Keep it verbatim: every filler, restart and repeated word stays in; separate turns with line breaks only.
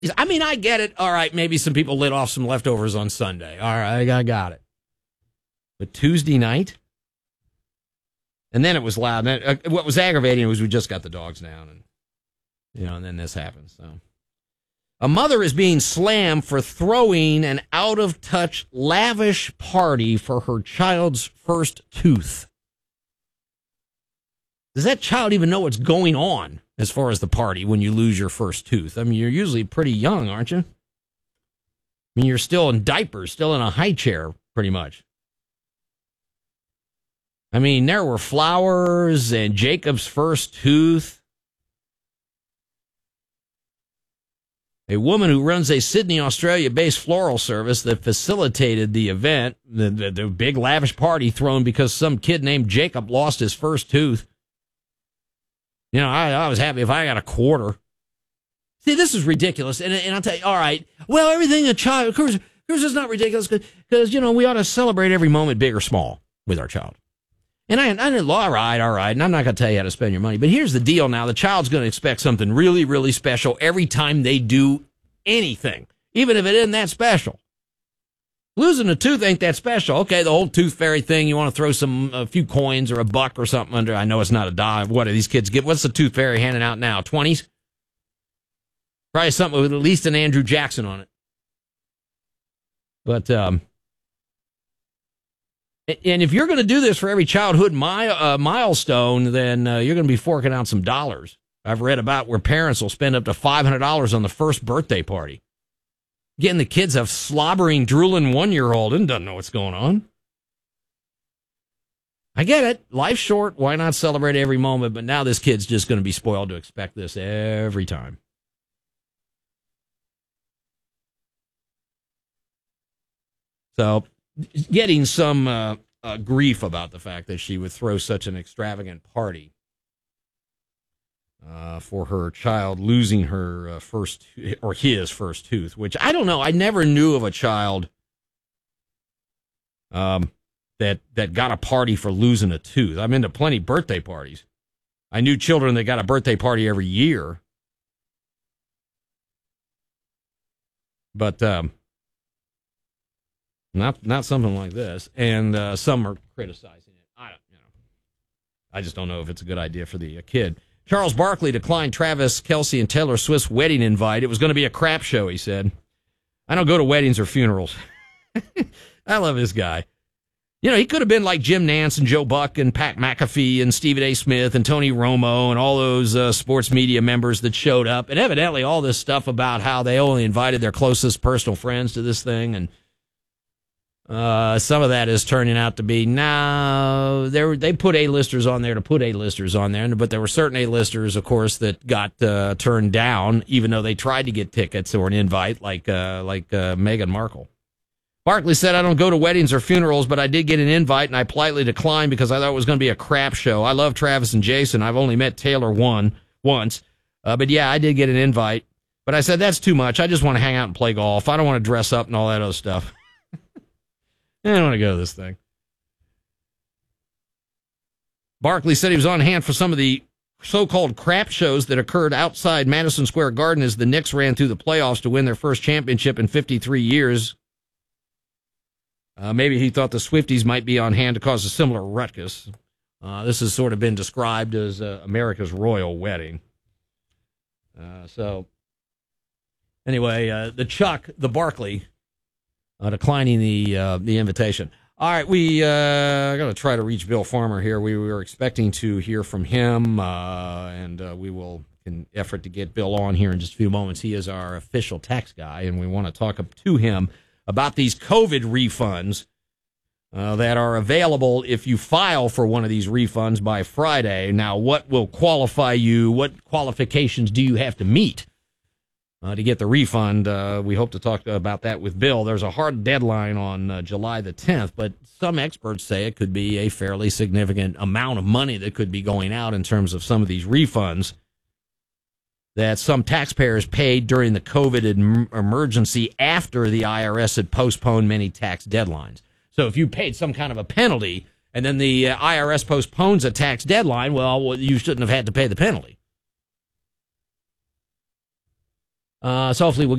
I mean, I get it. All right, maybe some people lit off some leftovers on Sunday. All right, I got it. But Tuesday night? And then it was loud. And then, uh, what was aggravating was we just got the dogs down, and you know, and then this happens. So, a mother is being slammed for throwing an out-of-touch, lavish party for her child's first tooth. Does that child even know what's going on as far as the party when you lose your first tooth? I mean, you're usually pretty young, aren't you? I mean, you're still in diapers, still in a high chair, pretty much. I mean, there were flowers and Jacob's first tooth. A woman who runs a Sydney, Australia-based floral service that facilitated the event, the, the, the big lavish party thrown because some kid named Jacob lost his first tooth. You know, I, I was happy if I got a quarter. See, this is ridiculous. And, and I'll tell you, all right, well, everything a child, of course, of course it's not ridiculous because, you know, we ought to celebrate every moment, big or small, with our child. And I, I didn't, all right, all right, and I'm not going to tell you how to spend your money. But here's the deal now. The child's going to expect something really, really special every time they do anything, even if it isn't that special. Losing a tooth ain't that special. Okay, the whole tooth fairy thing, you want to throw some a few coins or a buck or something under. I know it's not a dime. What do these kids get? What's the tooth fairy handing out now? twenties? Probably something with at least an Andrew Jackson on it. But, um, and if you're going to do this for every childhood mi- uh, milestone, then uh, you're going to be forking out some dollars. I've read about where parents will spend up to five hundred dollars on the first birthday party. Getting the kids a slobbering, drooling one-year-old and doesn't know what's going on. I get it. Life's short. Why not celebrate every moment? But now this kid's just going to be spoiled to expect this every time. So, getting some uh, uh, grief about the fact that she would throw such an extravagant party uh, for her child losing her uh, first or his first tooth, which I don't know. I never knew of a child um, that that got a party for losing a tooth. I'm into plenty of birthday parties. I knew children that got a birthday party every year, but um, not not something like this. And uh, some are criticizing it. I don't, you know, I just don't know if it's a good idea for the uh, kid. Charles Barkley declined Travis Kelce and Taylor Swift's wedding invite. It was going to be a crap show, he said. I don't go to weddings or funerals. I love this guy. You know, he could have been like Jim Nance and Joe Buck and Pat McAfee and Stephen A. Smith and Tony Romo and all those uh, sports media members that showed up. And evidently all this stuff about how they only invited their closest personal friends to this thing. And uh, some of that is turning out to be, no, they they put A-listers on there to put A-listers on there. But there were certain A-listers, of course, that got uh, turned down, even though they tried to get tickets or an invite, like, uh, like uh, Meghan Markle. Barkley said, I don't go to weddings or funerals, but I did get an invite, and I politely declined because I thought it was going to be a crap show. I love Travis and Jason. I've only met Taylor one once. Uh, but, yeah, I did get an invite. But I said, that's too much. I just want to hang out and play golf. I don't want to dress up and all that other stuff. I don't want to go to this thing. Barkley said he was on hand for some of the so-called crap shows that occurred outside Madison Square Garden as the Knicks ran through the playoffs to win their first championship in fifty-three years. Uh, maybe he thought the Swifties might be on hand to cause a similar ruckus. Uh, this has sort of been described as uh, America's royal wedding. Uh, so, anyway, uh, the Chuck, the Barkley, uh, declining the uh, the invitation. All right, we uh, are going to try to reach Bill Farmer here. We were expecting to hear from him, uh, and uh, we will in effort to get Bill on here in just a few moments. He is our official tax guy, and we want to talk to him about these COVID refunds uh, that are available if you file for one of these refunds by Friday. Now, what will qualify you? What qualifications do you have to meet uh, to get the refund? Uh, we hope to talk about that with Bill. There's a hard deadline on uh, July the tenth, but some experts say it could be a fairly significant amount of money that could be going out in terms of some of these refunds that some taxpayers paid during the COVID em- emergency after the I R S had postponed many tax deadlines. So if you paid some kind of a penalty and then the uh, I R S postpones a tax deadline, well, you shouldn't have had to pay the penalty. Uh, so hopefully we'll